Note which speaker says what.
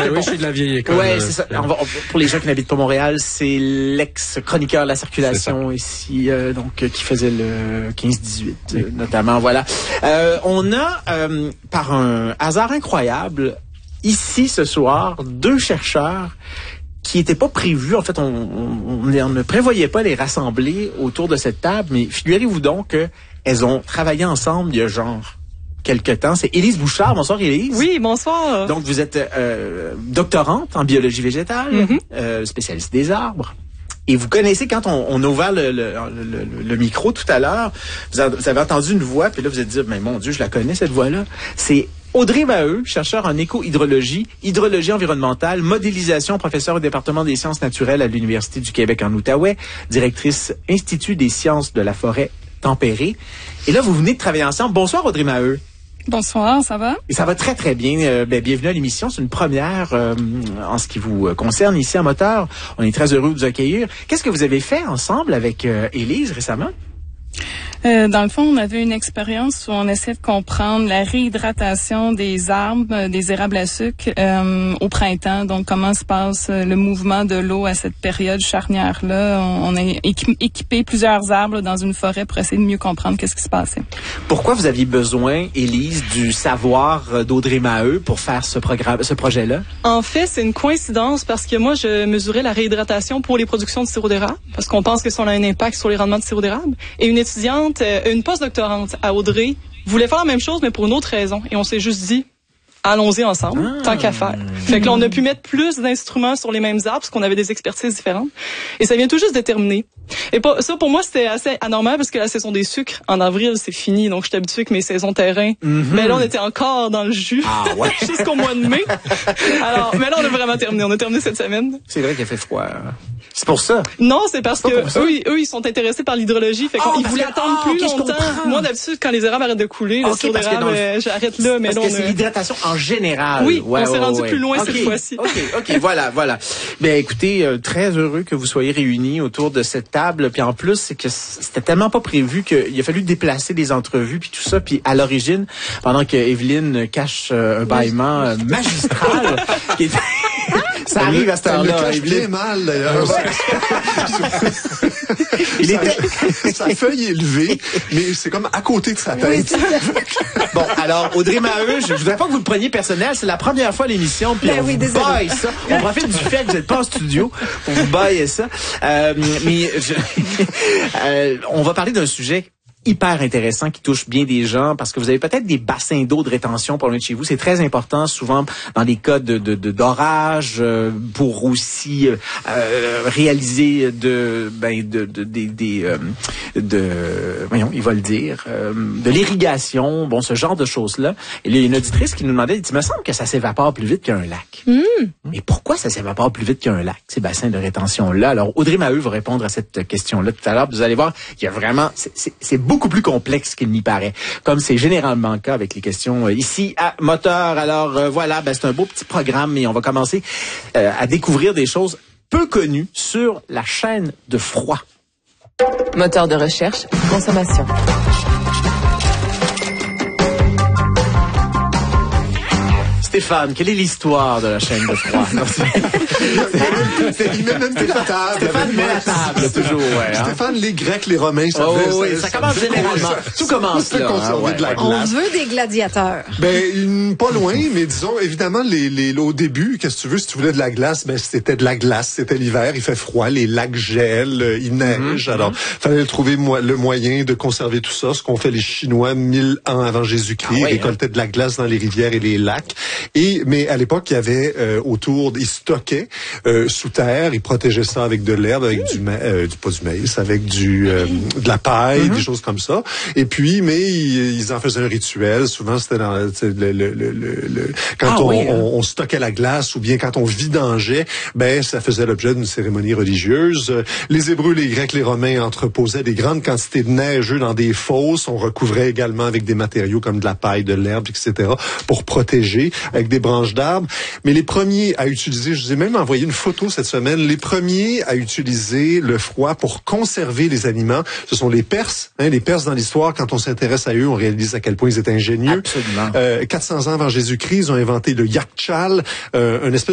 Speaker 1: oui, je suis de la vieille école.
Speaker 2: Ouais, c'est ça. Pour les gens qui n'habitent pas Montréal, c'est l'ex-chroniqueur de la circulation ici, qui faisait le 15-18, notamment. Voilà. On a, par un hasard incroyable, ici ce soir, 2 chercheurs qui n'étaient pas prévus. En fait, on ne prévoyait pas les rassembler autour de cette table, mais figurez-vous donc qu'elles ont travaillé ensemble il y a quelque temps. C'est Élise Bouchard. Bonsoir, Élise.
Speaker 3: Oui, bonsoir.
Speaker 2: Donc, vous êtes doctorante en biologie végétale, spécialiste des arbres. Et vous connaissez, quand on a ouvert le micro tout à l'heure, vous avez entendu une voix, puis là, vous êtes dit, mais mon Dieu, je la connais, cette voix-là. C'est Audrey Maheu, chercheur en éco-hydrologie, hydrologie environnementale, modélisation, professeure au département des sciences naturelles à l'Université du Québec en Outaouais, directrice Institut des sciences de la forêt tempérée. Et là, vous venez de travailler ensemble. Bonsoir, Audrey Maheu.
Speaker 3: Bonsoir, ça va?
Speaker 2: Et ça va très, très bien. Bienvenue à l'émission. C'est une première en ce qui vous concerne ici à Moteur. On est très heureux de vous accueillir. Qu'est-ce que vous avez fait ensemble avec Élise récemment?
Speaker 3: Dans le fond, on avait une expérience où on essaie de comprendre la réhydratation des arbres, des érables à sucre au printemps. Donc, comment se passe le mouvement de l'eau à cette période charnière-là. On a équipé plusieurs arbres dans une forêt pour essayer de mieux comprendre qu'est-ce qui se passait.
Speaker 2: Pourquoi vous aviez besoin, Élise, du savoir d'Audrey Maheu pour faire ce projet-là?
Speaker 4: En fait, c'est une coïncidence parce que moi, je mesurais la réhydratation pour les productions de sirop d'érable parce qu'on pense que ça a un impact sur les rendements de sirop d'érable. Et une étudiante, une postdoctorante à Audrey, voulait faire la même chose, mais pour une autre raison. Et on s'est juste dit, allons-y ensemble, tant qu'à faire. Fait que là, on a pu mettre plus d'instruments sur les mêmes arbres, parce qu'on avait des expertises différentes. Et ça vient tout juste de terminer. Et ça, pour moi, c'était assez anormal, parce que la saison des sucres, en avril, c'est fini. Donc, j'étais habituée avec mes saisons terrain. Mais là, on était encore dans le jus.
Speaker 2: Ah ouais?
Speaker 4: Jusqu'au mois de mai. Alors, mais là, on a vraiment terminé. On a terminé cette semaine.
Speaker 2: C'est vrai qu'il a fait froid. C'est pour ça?
Speaker 4: Non, c'est parce que eux, ils sont intéressés par l'hydrologie. Fait qu'ils voulaient attendre plus longtemps. Moi, d'habitude, quand les érables arrêtent de couler, le sirop d'érable, j'arrête là. Mais
Speaker 2: parce que c'est l'hydratation en général.
Speaker 4: Oui, on s'est rendu plus loin cette fois-ci.
Speaker 2: OK, voilà. Ben, écoutez, très heureux que vous soyez réunis autour de cette table. Puis en plus, c'est que c'était tellement pas prévu qu'il a fallu déplacer des entrevues puis tout ça. Puis à l'origine, pendant que Evelyne cache un bâillement magistral, qui était... Ça arrive à cette heure-là.
Speaker 5: Il bien mal, d'ailleurs. Sa feuille est levée, mais c'est comme à côté de sa tête.
Speaker 2: Bon, alors, Audrey Maheu, je voudrais pas que vous le preniez personnel. C'est la première fois à l'émission, puis on vous baille ça. On profite du fait que vous n'êtes pas en studio pour vous bailler ça. On va parler d'un sujet hyper intéressant qui touche bien des gens parce que vous avez peut-être des bassins d'eau de rétention pas loin de chez vous. C'est très important souvent dans les cas d'orage pour aussi réaliser de l'irrigation, bon, ce genre de choses-là. Et là, il y a une auditrice qui nous demandait, il me semble que ça s'évapore plus vite qu'un lac. Mais pourquoi ça s'évapore plus vite qu'un lac, ces bassins de rétention-là? Alors, Audrey Maheu va répondre à cette question-là tout à l'heure. Vous allez voir, il y a vraiment, c'est beaucoup plus complexe qu'il n'y paraît, comme c'est généralement le cas avec les questions ici à Moteur. Alors voilà, c'est un beau petit programme et on va commencer à découvrir des choses peu connues sur la chaîne de froid.
Speaker 6: Moteur de recherche, consommation.
Speaker 2: Stéphane, quelle est l'histoire de la chaîne de froid?
Speaker 5: Il met même plus la table.
Speaker 2: Stéphane met la table, toujours,
Speaker 5: Stéphane, les Grecs, les Romains, ça
Speaker 2: commence généralement. Tout commence là.
Speaker 5: De la glace.
Speaker 7: On veut des gladiateurs.
Speaker 5: Pas loin, mais disons, évidemment, au début, qu'est-ce que tu veux, si tu voulais de la glace, c'était de la glace, c'était l'hiver, il fait froid, les lacs gèlent, il neige, alors, fallait trouver le moyen de conserver tout ça, ce qu'ont fait les Chinois 1000 ans avant Jésus-Christ, récoltaient de la glace dans les rivières et les lacs. Mais à l'époque, il y avait ils stockaient sous terre, ils protégeaient ça avec de l'herbe, avec pas du maïs, avec de la paille, des choses comme ça. Et puis, mais ils en faisaient un rituel. Souvent, c'était dans quand on stockait la glace ou bien quand on vidangeait, ça faisait l'objet d'une cérémonie religieuse. Les Hébreux, les Grecs, les Romains entreposaient des grandes quantités de neige dans des fosses. On recouvrait également avec des matériaux comme de la paille, de l'herbe, etc. pour protéger avec des branches d'arbres. Mais les premiers à utiliser, je vous ai même envoyé une photo cette semaine, les premiers à utiliser le froid pour conserver les aliments, ce sont les Perses. Les Perses, dans l'histoire, quand on s'intéresse à eux, on réalise à quel point ils étaient ingénieux.
Speaker 2: Absolument.
Speaker 5: 400 ans avant Jésus-Christ, ils ont inventé le yakchal, une espèce